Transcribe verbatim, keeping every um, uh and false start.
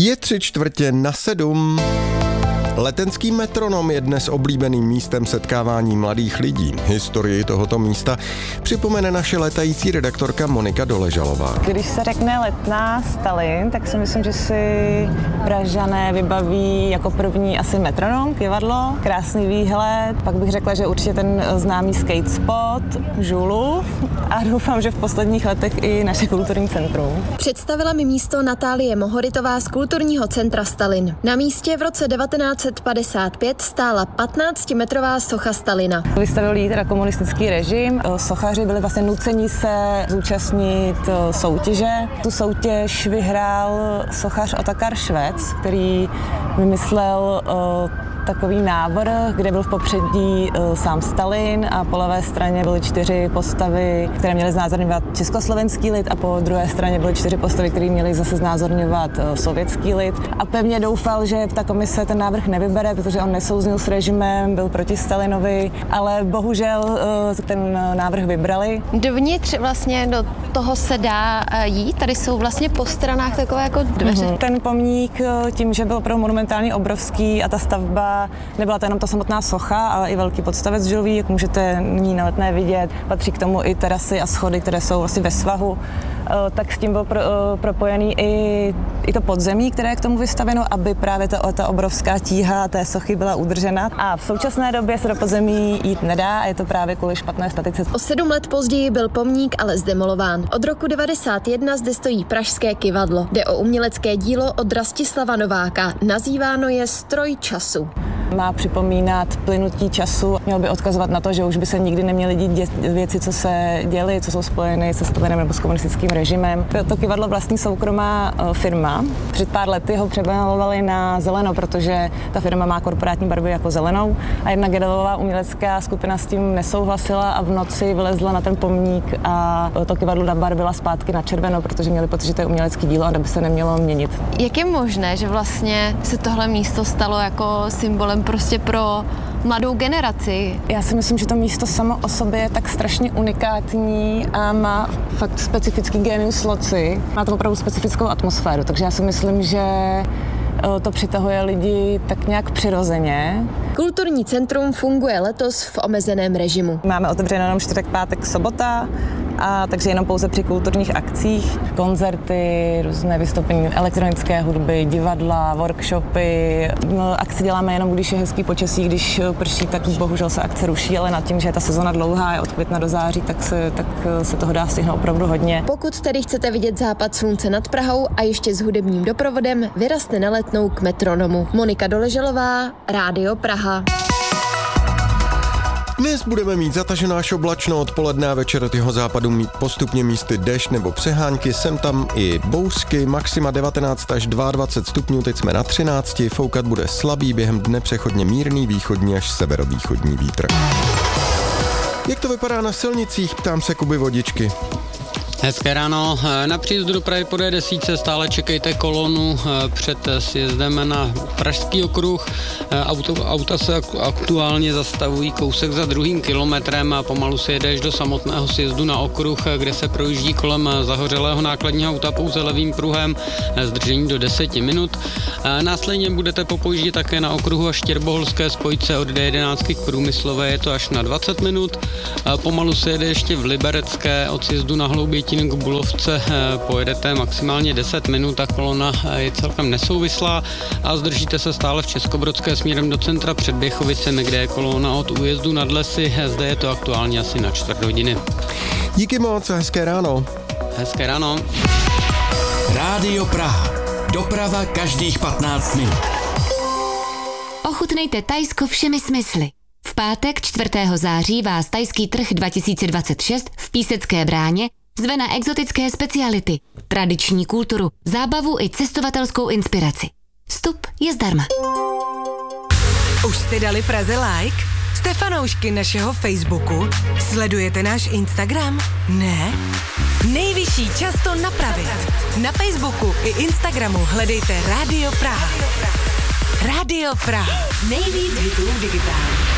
Je tři čtvrtě na sedm. Letenský metronom je dnes oblíbeným místem setkávání mladých lidí. Historii tohoto místa připomene naše letající redaktorka Monika Doležalová. Když se řekne Letná Stalin, tak si myslím, že si Pražané vybaví jako první asi metronom, kivadlo, krásný výhled. Pak bych řekla, že určitě ten známý skate spot, žulu a doufám, že v posledních letech i naše kulturní centrum. Představila mi místo Natálie Mohoritová z kulturního centra Stalin. Na místě v roce devatenáct padesát pět stála patnáctimetrová socha Stalina. Vystavil jí teda komunistický režim. Sochaři byli vlastně nuceni se zúčastnit soutěže. Tu soutěž vyhrál sochař Otakar Švec, který vymyslel takový návrh, kde byl v popředí uh, sám Stalin a po levé straně byly čtyři postavy, které měly znázorňovat československý lid a po druhé straně byly čtyři postavy, které měly zase znázorňovat uh, sovětský lid. A pevně doufal, že ta komise ten návrh nevybere, protože on nesouznil s režimem, byl proti Stalinovi, ale bohužel uh, ten návrh vybrali. Dovnitř vlastně do toho se dá jít, tady jsou vlastně po stranách takové jako dveře. Mm-hmm. Ten pomník tím, že byl opravdu monumentálně obrovský a ta stavba nebyla to jenom ta samotná socha, ale i velký podstavec žulový, jak můžete nyní na Letné vidět. Patří k tomu i terasy a schody, které jsou vlastně ve svahu. Tak s tím byl pro, propojený i, i to podzemí, které je k tomu vystaveno, aby právě ta, ta obrovská tíha té sochy byla udržena. A v současné době se do podzemí jít nedá a je to právě kvůli špatné statice. O sedm let později byl pomník ale zdemolován. Od roku devadesát jedna zde stojí Pražské kivadlo. Jde o umělecké dílo od Rastislava Nováka. Nazýváno je Stroj času. Má připomínat plynutí času, měl by odkazovat na to, že už by se nikdy neměly dít věci, co se děly, co jsou spojeny se Stalinem nebo s komunistickým režimem. To kivadlo vlastní soukromá firma. Před pár lety ho přemalovali na zeleno, protože ta firma má korporátní barvy jako zelenou a jedna generalová umělecká skupina s tím nesouhlasila a v noci vylezla na ten pomník a to kivadlo nabarvila zpátky na červeno, protože měli pocit, že to je umělecký dílo a aby se nemělo měnit. Jak je možné, že vlastně se tohle místo stalo jako symbolem prostě pro mladou generaci? Já si myslím, že to místo samo o sobě je tak strašně unikátní a má fakt specifický genius loci. Má to opravdu specifickou atmosféru, takže já si myslím, že to přitahuje lidi tak nějak přirozeně. Kulturní centrum funguje letos v omezeném režimu. Máme otevřeno jenom čtvrtek, pátek, sobota, a takže jenom pouze při kulturních akcích, koncerty, různé vystoupení elektronické hudby, divadla, workshopy. No, akce děláme jenom, když je hezký počasí, když prší, tak bohužel se akce ruší, ale nad tím, že je ta sezona dlouhá, je od května do září, tak se, tak se toho dá stihnout opravdu hodně. Pokud tedy chcete vidět západ slunce nad Prahou a ještě s hudebním doprovodem, vyrazte na Letnou k metronomu. Monika Doležalová, Rádio Praha. Dnes budeme mít zataženo až oblačno odpoledne a večer od jeho západu mít postupně místy déšť nebo přehánky, sem tam i bouřky, maxima devatenáct až dvacet dva stupňů, teď jsme na třinácti, foukat bude slabý, během dne přechodně mírný východní až severovýchodní vítr. Jak to vypadá na silnicích, ptám se Kuby Vodičky. Hezké ráno. Na příjezdu do Prahy po D deset stále čekejte kolonu před sjezdem na Pražský okruh. Auto, auta se aktuálně zastavují kousek za druhým kilometrem a pomalu se jede až do samotného sjezdu na okruh, kde se projíždí kolem zahořelého nákladního auta pouze levým pruhem, zdržení do deseti minut. Následně budete popojíždět také na okruhu až Štěrboholské spojce od D jedenáct k Průmyslové, je to až na dvacet minut. Pomalu se jede ještě v Liberecké od sjezdu na Hloubětín k Bulovce, pojedete maximálně deset minut, ta kolona je celkem nesouvislá a zdržíte se stále v Českobrodské směrem do centra před Běchovicemi, kde je kolona od újezdu nad Lesy, zde je to aktuálně asi na čtvrt hodiny. Díky moc, hezké ráno. Hezké ráno. Rádio Praha. Doprava každých patnáct minut. Ochutnejte Thajsko všemi smysly. V pátek čtvrtého září vás Thajský trh dva tisíce dvacet šest v Písecké bráně zve na exotické speciality, tradiční kulturu, zábavu i cestovatelskou inspiraci. Vstup je zdarma. Už jste dali Praze like? Jste fanoušky našeho Facebooku? Sledujete náš Instagram? Ne? Nejvyšší čas to napravit. Na Facebooku i Instagramu hledejte Rádio Praha. Rádio Praha. Nejvíc hitů digitálně.